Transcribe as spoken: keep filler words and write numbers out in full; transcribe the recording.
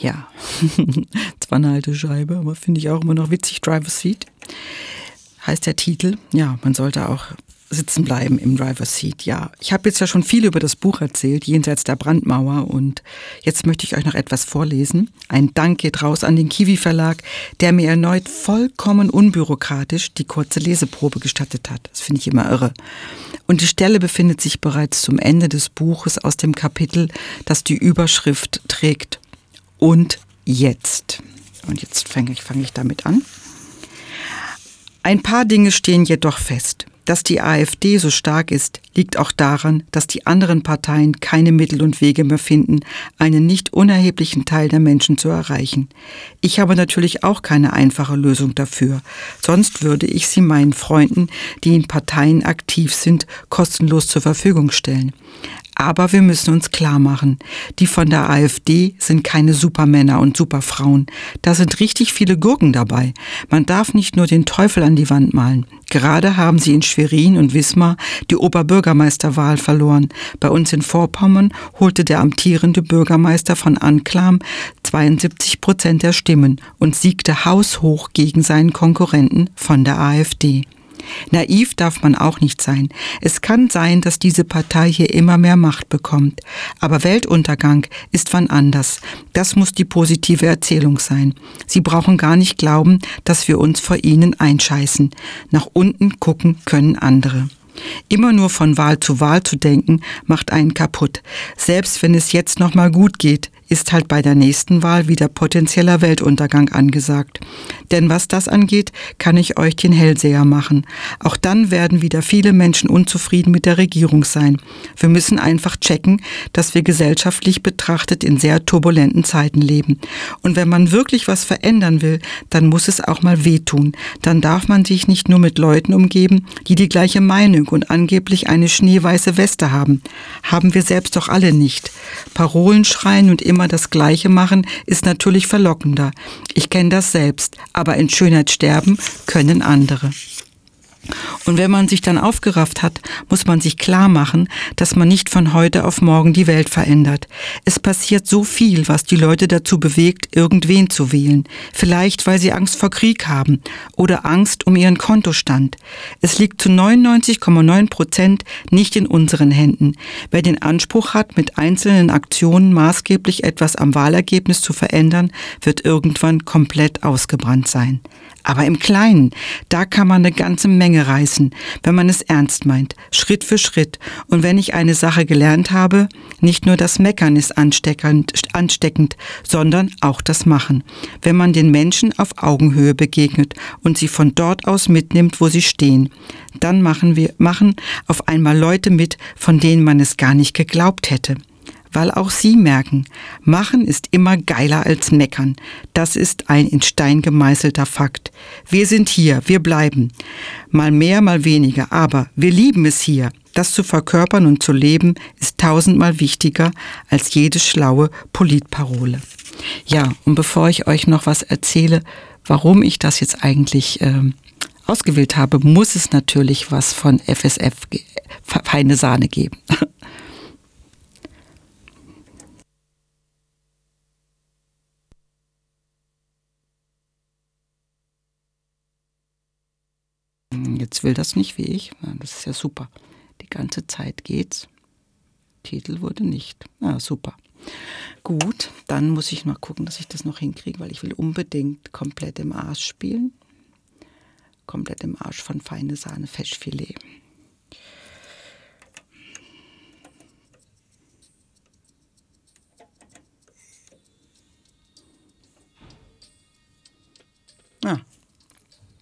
Ja, zwar eine alte Scheibe, aber finde ich auch immer noch witzig. Driver's Seat heißt der Titel. Ja, man sollte auch sitzen bleiben im Driver's Seat. Ja, ich habe jetzt ja schon viel über das Buch erzählt, Jenseits der Brandmauer, und jetzt möchte ich euch noch etwas vorlesen. Ein Dank geht raus an den Kiwi Verlag, der mir erneut vollkommen unbürokratisch die kurze Leseprobe gestattet hat. Das finde ich immer irre. Und die Stelle befindet sich bereits zum Ende des Buches aus dem Kapitel, das die Überschrift trägt: Und jetzt. Und jetzt fange ich, fange ich damit an. Ein paar Dinge stehen jedoch fest. Dass die AfD so stark ist, liegt auch daran, dass die anderen Parteien keine Mittel und Wege mehr finden, einen nicht unerheblichen Teil der Menschen zu erreichen. Ich habe natürlich auch keine einfache Lösung dafür. Sonst würde ich sie meinen Freunden, die in Parteien aktiv sind, kostenlos zur Verfügung stellen. Aber wir müssen uns klar machen, die von der AfD sind keine Supermänner und Superfrauen. Da sind richtig viele Gurken dabei. Man darf nicht nur den Teufel an die Wand malen. Gerade haben sie in Schwerin und Wismar die Oberbürgermeisterwahl verloren. Bei uns in Vorpommern holte der amtierende Bürgermeister von Anklam zweiundsiebzig Prozent der Stimmen und siegte haushoch gegen seinen Konkurrenten von der AfD. Naiv darf man auch nicht sein. Es kann sein, dass diese Partei hier immer mehr Macht bekommt. Aber Weltuntergang ist wann anders. Das muss die positive Erzählung sein. Sie brauchen gar nicht glauben, dass wir uns vor ihnen einscheißen. Nach unten gucken können andere. Immer nur von Wahl zu Wahl zu denken, macht einen kaputt. Selbst wenn es jetzt noch mal gut geht, ist halt bei der nächsten Wahl wieder potenzieller Weltuntergang angesagt. Denn was das angeht, kann ich euch den Hellseher machen. Auch dann werden wieder viele Menschen unzufrieden mit der Regierung sein. Wir müssen einfach checken, dass wir gesellschaftlich betrachtet in sehr turbulenten Zeiten leben. Und wenn man wirklich was verändern will, dann muss es auch mal wehtun. Dann darf man sich nicht nur mit Leuten umgeben, die die gleiche Meinung und angeblich eine schneeweiße Weste haben. Haben wir selbst doch alle nicht. Parolen schreien und immer das Gleiche machen, ist natürlich verlockender. Ich kenne das selbst, aber in Schönheit sterben können andere. Und wenn man sich dann aufgerafft hat, muss man sich klar machen, dass man nicht von heute auf morgen die Welt verändert. Es passiert so viel, was die Leute dazu bewegt, irgendwen zu wählen. Vielleicht, weil sie Angst vor Krieg haben oder Angst um ihren Kontostand. Es liegt zu neunundneunzig Komma neun Prozent nicht in unseren Händen. Wer den Anspruch hat, mit einzelnen Aktionen maßgeblich etwas am Wahlergebnis zu verändern, wird irgendwann komplett ausgebrannt sein. Aber im Kleinen, da kann man eine ganze Menge reißen, wenn man es ernst meint, Schritt für Schritt. Und wenn ich eine Sache gelernt habe, nicht nur das Meckern ist ansteckend, ansteckend, sondern auch das Machen. Wenn man den Menschen auf Augenhöhe begegnet und sie von dort aus mitnimmt, wo sie stehen, dann machen wir, machen auf einmal Leute mit, von denen man es gar nicht geglaubt hätte. Weil auch sie merken, machen ist immer geiler als meckern. Das ist ein in Stein gemeißelter Fakt. Wir sind hier, wir bleiben. Mal mehr, mal weniger, aber wir lieben es hier. Das zu verkörpern und zu leben ist tausendmal wichtiger als jede schlaue Politparole. Ja, und bevor ich euch noch was erzähle, warum ich das jetzt eigentlich äh, ausgewählt habe, muss es natürlich was von F S F, feine Sahne geben. Jetzt will das nicht wie ich. Das ist ja super. Die ganze Zeit geht's. Titel wurde nicht. Ah, super. Gut, dann muss ich mal gucken, dass ich das noch hinkriege, weil ich will unbedingt komplett im Arsch spielen. Komplett im Arsch von feine Sahne Fischfilet.